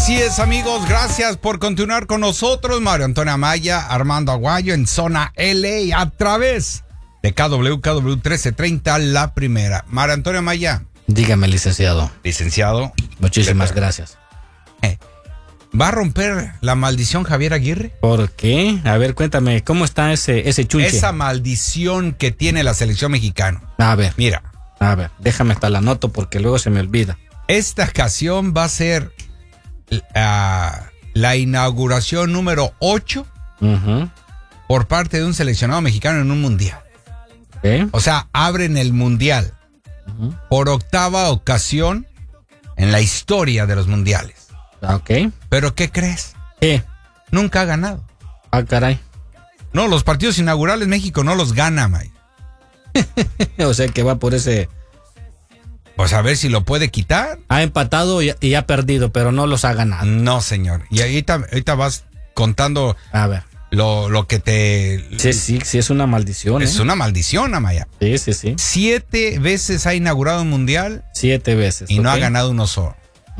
Así es, amigos, gracias por continuar con nosotros. Mario Antonio Amaya, Armando Aguayo en Zona LA a través de KW 1330, la primera. Mario Antonio Amaya. Dígame, licenciado. Licenciado. Muchísimas gracias. ¿Va a romper la maldición Javier Aguirre? ¿Por qué? A ver, cuéntame, ¿cómo está ese chunche? Esa maldición que tiene la selección mexicana. A ver. Mira. A ver, déjame hasta la anoto porque luego se me olvida. Esta ocasión va a ser la inauguración número 8 por parte de un seleccionado mexicano en un mundial. O sea, abren el mundial por octava ocasión en la historia de los mundiales. Ok. ¿Pero qué crees? ¿Qué? Nunca ha ganado. Ah, caray. No, los partidos inaugurales México no los gana, May. O sea que va por ese... Pues a ver si lo puede quitar. Ha empatado y ha perdido, pero no los ha ganado. No, señor. Y ahorita vas contando... A ver. Lo que te... Sí, es una maldición. Es una maldición, Amaya. Sí. 7 veces ha inaugurado un mundial. 7 veces. Y no ha ganado uno solo.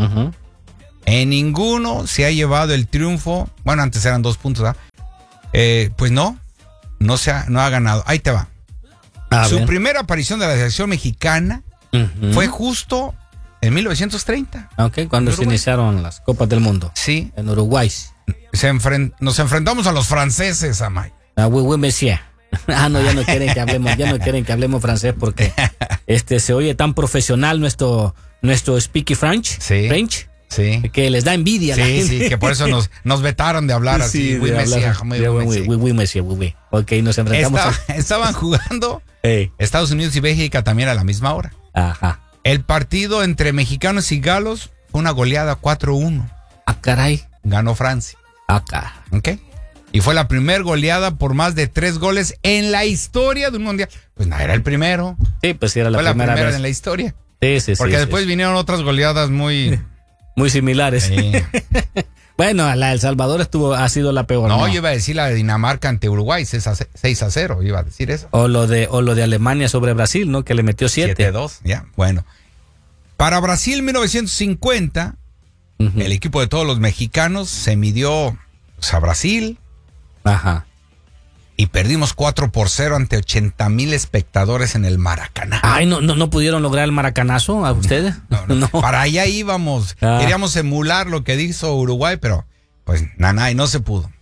En ninguno se ha llevado el triunfo. Bueno, antes eran 2 puntos, ¿verdad? Pues no ha ganado. Ahí te va. Su primera aparición de la selección mexicana fue justo en 1930. Ok, cuando se iniciaron las Copas del Mundo. Sí. En Uruguay. Nos enfrentamos a los franceses, Amay. Oui, monsieur. No, ya no quieren que hablemos francés porque se oye tan profesional nuestro speaky French. Sí. French. Sí. Que les da envidia a la gente. Sí, que por eso nos vetaron de hablar así. Oui, monsieur. Ok, nos enfrentamos. Estaban jugando Estados Unidos y Bélgica también a la misma hora. Ajá. El partido entre mexicanos y galos fue una goleada 4-1. Ah, caray. Ganó Francia. Acá. Ok. Y fue la primera goleada por más de 3 goles en la historia de un mundial. Pues no, era el primero. Sí, pues era fue primera vez vez en la historia. Sí. Porque después vinieron otras goleadas muy similares. Sí. Bueno, la de El Salvador ha sido la peor. No, yo iba a decir la de Dinamarca ante Uruguay, 6-0, iba a decir eso. O lo de Alemania sobre Brasil, ¿no? Que le metió 7-2, ya, bueno. Para Brasil 1950, el equipo de todos los mexicanos se midió a Brasil. Ajá. Y perdimos 4-0 ante 80,000 espectadores en el Maracaná. Ay, ¿no pudieron lograr el maracanazo a ustedes? No. Para allá íbamos. Queríamos emular lo que hizo Uruguay, pero pues y no se pudo.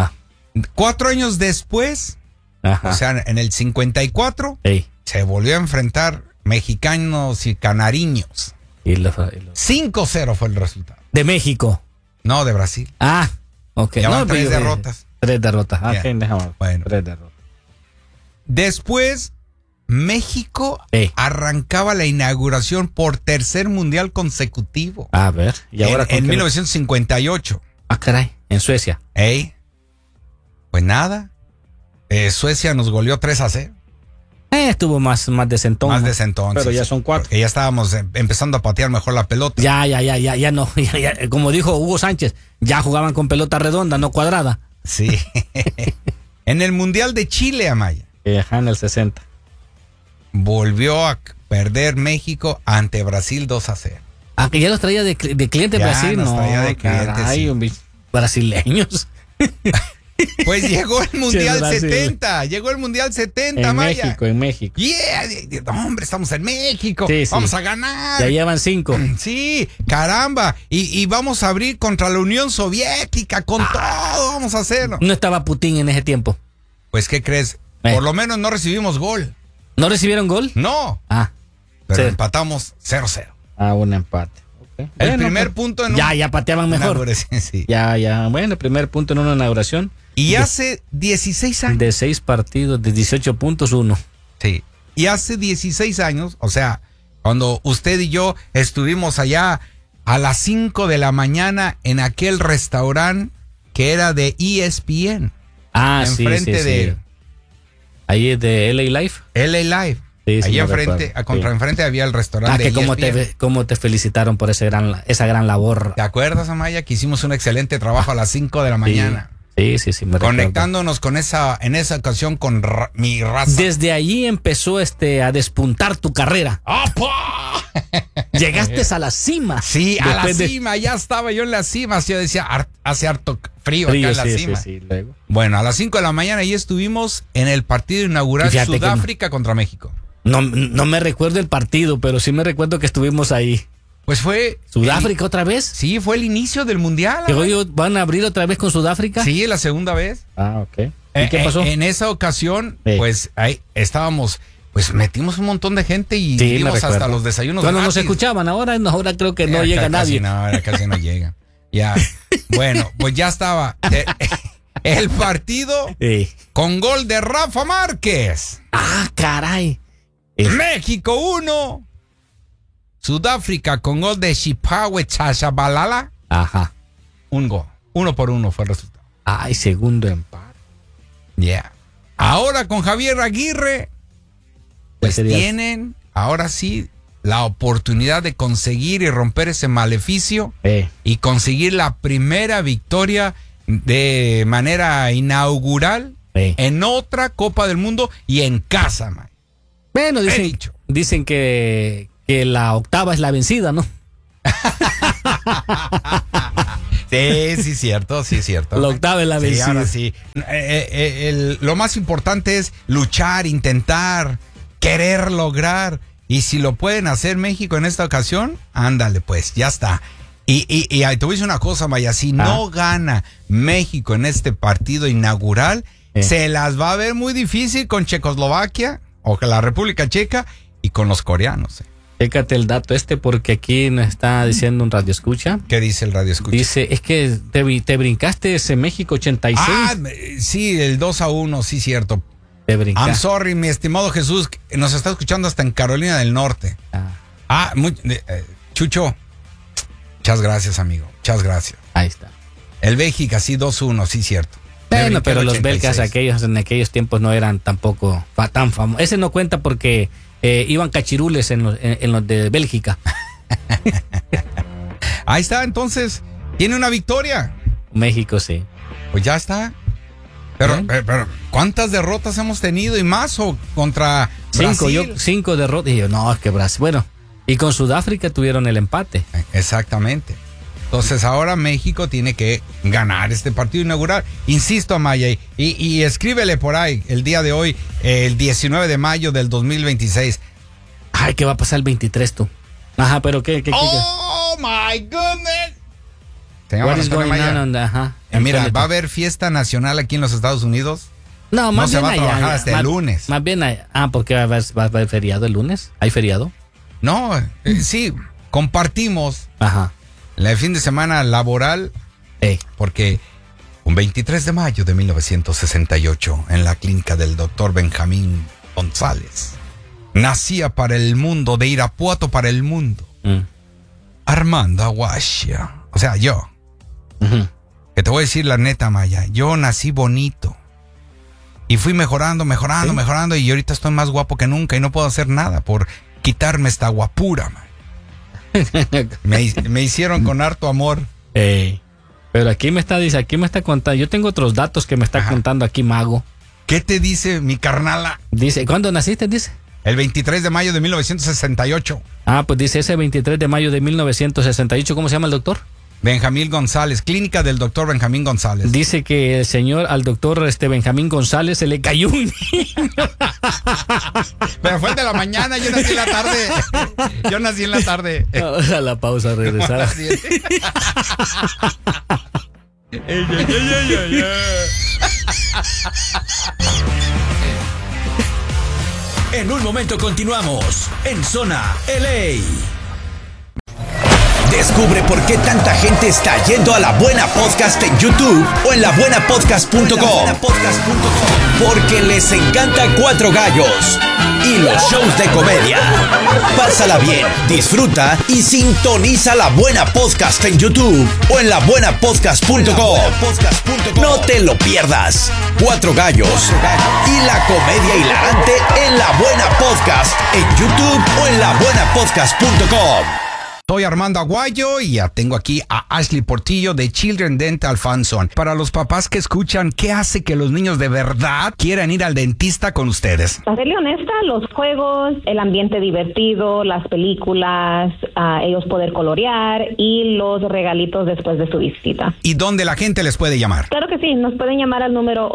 4 años después, o sea, en el 54, se volvió a enfrentar mexicanos y canariños. 5-0 fue el resultado. ¿De México? No, de Brasil. Ah, ok. Llevan 3 derrotas. 3 derrotas. Bueno. 3 derrotas. Después, México arrancaba la inauguración por tercer mundial consecutivo. A ver. ¿Y ahora en 1958. Ah, caray. En Suecia. Pues nada. Suecia nos goleó 3-0. Estuvo más desentón. Más desentón. Pero ya son 4. Porque ya estábamos empezando a patear mejor la pelota. Ya no. Ya, como dijo Hugo Sánchez, ya jugaban con pelota redonda, no cuadrada. Sí. En el Mundial de Chile, Amaya. En el 60. Volvió a perder México ante Brasil 2-0. Ah, que ya los traía de cliente Brasil. No, traía de cliente, sí. Brasileños. Pues llegó el Mundial 70. Llegó el Mundial 70, Amaya. En México. Yeah, hombre, estamos en México. Sí. Vamos a ganar. Ya llevan 5. Sí, caramba. Y vamos a abrir contra la Unión Soviética. Con todo vamos a hacerlo. No estaba Putin en ese tiempo. Pues, ¿qué crees? Por lo menos no recibimos gol. ¿No recibieron gol? No. Pero empatamos 0-0. Un empate. Okay. El primer punto en ya pateaban mejor. Sí. Ya. Bueno, el primer punto en una inauguración. Y hace 16 años. De 6 partidos, de 18 puntos, 1. Sí. Y hace 16 años, o sea, cuando usted y yo estuvimos allá a las 5 de la mañana en aquel restaurante que era de ESPN. Enfrente de... Ahí es de LA Live. LA Live. Sí, ahí enfrente, enfrente había el restaurante de cómo te felicitaron por esa gran labor. ¿Te acuerdas, Amaya, que hicimos un excelente trabajo a las 5 de la mañana? Sí, me conectándonos con en esa ocasión con mi raza. Desde allí empezó a despuntar tu carrera. ¡Apa! Llegaste a la cima. Sí, a la cima, ya estaba yo en la cima. Yo decía, hace harto frío acá en la cima. Sí, luego. Bueno, a las 5 de la mañana ahí estuvimos en el partido inaugural Sudáfrica contra México. No me recuerdo el partido, pero sí me recuerdo que estuvimos ahí. Pues fue... ¿Sudáfrica otra vez? Sí, fue el inicio del Mundial. ¿Que hoy van a abrir otra vez con Sudáfrica? Sí, la segunda vez. Ah, ok. ¿Y qué pasó? En esa ocasión, pues ahí estábamos... Pues metimos un montón de gente y dimos hasta los desayunos. Bueno, nos escuchaban, ahora creo que no llega nadie. No, ahora casi no llega. Ya. Bueno, pues ya estaba el partido con gol de Rafa Márquez. ¡Ah, caray! México 1. Sudáfrica con gol de Shipawe Chachabalala. Ajá. Un gol. 1-1 fue el resultado. Ay, segundo empate. Yeah. Ahora con Javier Aguirre, pues tienen, ahora sí, la oportunidad de conseguir y romper ese maleficio y conseguir la primera victoria de manera inaugural en otra Copa del Mundo y en casa, man. Bueno, dicen que la octava es la vencida, ¿no? Sí, cierto. La octava es la vencida. Sí, ahora sí. Lo más importante es luchar, intentar, querer lograr. Y si lo pueden hacer México en esta ocasión, ándale, pues, ya está. Y te voy a decir una cosa, Maya, si no gana México en este partido inaugural, se las va a ver muy difícil con Checoslovaquia o con la República Checa y con los coreanos. Chécate el dato porque aquí nos está diciendo un radioescucha. ¿Qué dice el radioescucha? Dice, es que te brincaste ese México 86. Ah, sí, el 2-1, sí, cierto. Te brincaste. I'm sorry, mi estimado Jesús, nos está escuchando hasta en Carolina del Norte. Chucho, muchas gracias, amigo, muchas gracias. Ahí está. El Bélgica, sí, 2-1, sí, cierto. Bueno, pero los belgas en aquellos tiempos no eran tampoco tan famosos. Ese no cuenta porque iban cachirules en los de Bélgica. Ahí está, entonces, tiene una victoria. México, sí. Pues ya está. Pero ¿cuántas derrotas hemos tenido y más o contra Brasil? 5 derrotas. Y yo, no, es que Brasil. Bueno, y con Sudáfrica tuvieron el empate. Exactamente. Entonces ahora México tiene que ganar este partido inaugural. Insisto, Amaya, y escríbele por ahí el día de hoy, el 19 de mayo del 2026. Ay, ¿qué va a pasar el 23 tú? Ajá, pero ¿qué? ¡Oh, my goodness! What is going on? Ajá. Mira, va a haber fiesta nacional aquí en los Estados Unidos. No, más bien se va a trabajar hasta el lunes. Más bien, porque va a haber feriado el lunes. ¿Hay feriado? No, sí, compartimos. Ajá. El fin de semana laboral, porque un 23 de mayo de 1968, en la clínica del doctor Benjamín González, nacía para el mundo, de Irapuato para el mundo, Armando Aguaxia. O sea, yo, que te voy a decir la neta, Maya, yo nací bonito y fui mejorando, y ahorita estoy más guapo que nunca y no puedo hacer nada por quitarme esta guapura, man. Me hicieron con harto amor. Pero aquí me está contando. Yo tengo otros datos que me está contando aquí, Mago. ¿Qué te dice mi carnala? Dice, ¿cuándo naciste? Dice. El 23 de mayo de 1968. Pues dice ese 23 de mayo de 1968. ¿Cómo se llama el doctor? Benjamín González, clínica del doctor Benjamín González. Dice que el señor, al doctor Benjamín González, se le cayó un niño. Pero fue el de la mañana, yo nací en la tarde. A la pausa, regresar. En un momento continuamos en Zona LA. Descubre por qué tanta gente está yendo a La Buena Podcast en YouTube o en labuenapodcast.com. Porque les encanta Cuatro Gallos y los shows de comedia. Pásala bien, disfruta y sintoniza La Buena Podcast en YouTube o en labuenapodcast.com. No te lo pierdas. Cuatro Gallos y la comedia hilarante en La Buena Podcast en YouTube o en labuenapodcast.com. Soy Armando Aguayo y ya tengo aquí a Ashley Portillo de Children Dental Fun Zone. Para los papás que escuchan, ¿qué hace que los niños de verdad quieran ir al dentista con ustedes? Para serle honesta, los juegos, el ambiente divertido, las películas, ellos poder colorear y los regalitos después de su visita. ¿Y dónde la gente les puede llamar? Claro que sí, nos pueden llamar al número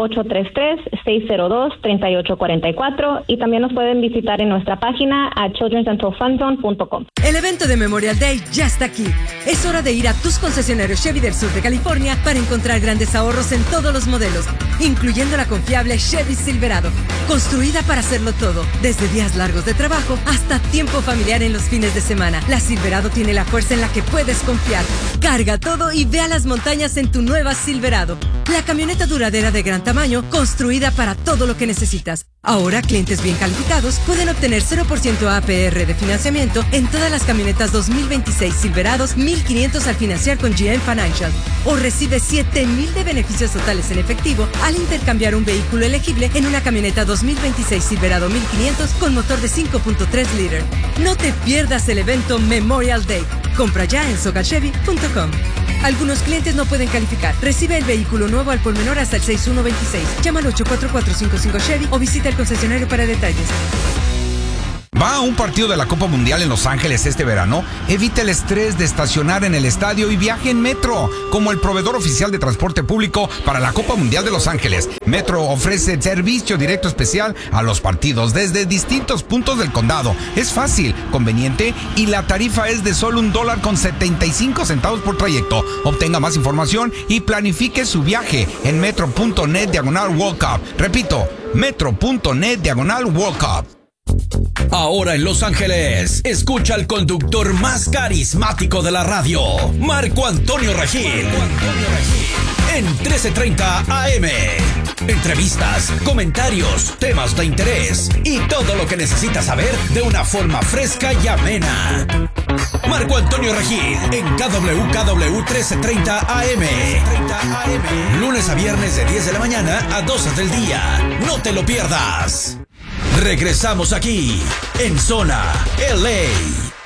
833-602-3844 y también nos pueden visitar en nuestra página a childrendentalfunzone.com. El evento de Memorial Day ya está aquí. Es hora de ir a tus concesionarios Chevy del sur de California para encontrar grandes ahorros en todos los modelos, incluyendo la confiable Chevy Silverado, construida para hacerlo todo, desde días largos de trabajo hasta tiempo familiar en los fines de semana. La Silverado tiene la fuerza en la que puedes confiar. Carga todo y ve a las montañas en tu nueva Silverado, la camioneta duradera de gran tamaño, construida para todo lo que necesitas. Ahora, clientes bien calificados pueden obtener 0% APR de financiamiento en todas las camionetas 2026 Silverados, $1,500 al financiar con GM Financial. O recibe $7,000 de beneficios totales en efectivo al intercambiar un vehículo elegible en una camioneta 2026 Silverado 1500 con motor de 5.3 litros. No te pierdas el evento Memorial Day. Compra ya en socalchevy.com. Algunos clientes no pueden calificar. Recibe el vehículo nuevo al por menor hasta el 6126. Llama al 844-55 Chevy o visita el concesionario para detalles. ¿Va a un partido de la Copa Mundial en Los Ángeles este verano? Evite el estrés de estacionar en el estadio y viaje en Metro, como el proveedor oficial de transporte público para la Copa Mundial de Los Ángeles. Metro ofrece servicio directo especial a los partidos desde distintos puntos del condado. Es fácil, conveniente y la tarifa es de solo $1.75 por trayecto. Obtenga más información y planifique su viaje en metro.net/World Cup. Repito, metro.net/World Cup. Ahora en Los Ángeles, escucha al conductor más carismático de la radio, Marco Antonio Regil, en 1330 AM. Entrevistas, comentarios, temas de interés y todo lo que necesitas saber de una forma fresca y amena. Marco Antonio Regil en KWKW 1330 AM. Lunes a viernes de 10 de la mañana a 12 del día. No te lo pierdas. Regresamos aquí, en Zona LA.